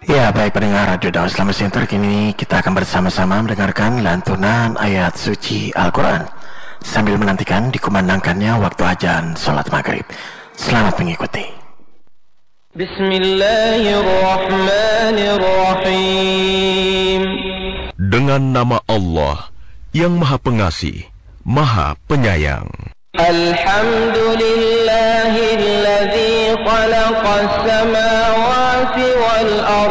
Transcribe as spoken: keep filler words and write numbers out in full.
Ya, baik pendengar Radio Dakwah Islam Center, kini kita akan bersama-sama mendengarkan lantunan ayat suci Al-Quran sambil menantikan dikumandangkannya waktu azan sholat maghrib. Selamat mengikuti. Bismillahirrahmanirrahim. Dengan nama Allah yang Maha Pengasih, Maha Penyayang. Alhamdulillahilladzi khalaqas samawati wal ardh